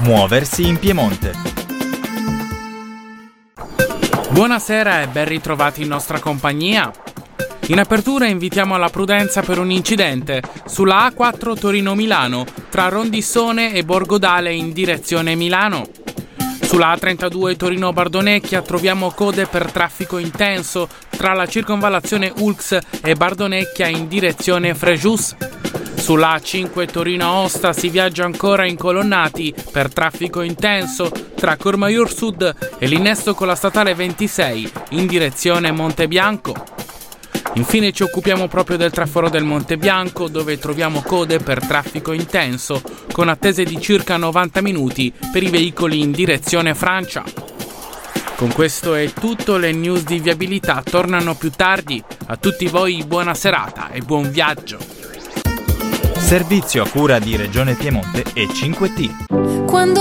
Muoversi in Piemonte. Buonasera e ben ritrovati in nostra compagnia. In apertura invitiamo alla prudenza per un incidente sulla A4 Torino-Milano tra Rondissone e Borgodale in direzione Milano. Sulla A32 Torino-Bardonecchia troviamo code per traffico intenso tra la circonvallazione Ulx e Bardonecchia in direzione Frejus. Sulla A5 Torino-Aosta si viaggia ancora incolonnati per traffico intenso tra Courmayeur Sud e l'innesto con la statale 26 in direzione Montebianco. Infine ci occupiamo proprio del traforo del Monte Bianco, dove troviamo code per traffico intenso con attese di circa 90 minuti per i veicoli in direzione Francia. Con questo è tutto, le news di viabilità tornano più tardi. A tutti voi buona serata e buon viaggio. Servizio a cura di Regione Piemonte e 5T. Quando